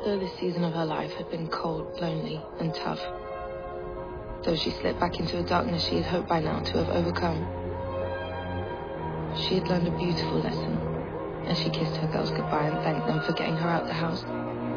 Though this season of her life had been cold, lonely, and tough, though she slipped back into a darkness she had hoped by now to have overcome, she had learned a beautiful lesson, and she kissed her girls goodbye and thanked them for getting her out the house.